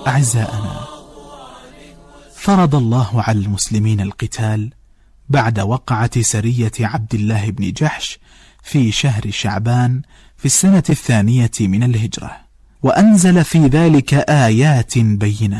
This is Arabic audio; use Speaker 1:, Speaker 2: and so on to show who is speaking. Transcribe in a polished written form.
Speaker 1: أعزائنا، فرض الله على المسلمين القتال بعد وقعة سرية عبد الله بن جحش في شهر شعبان في السنة 2 من الهجرة، وأنزل في ذلك آيات بينات.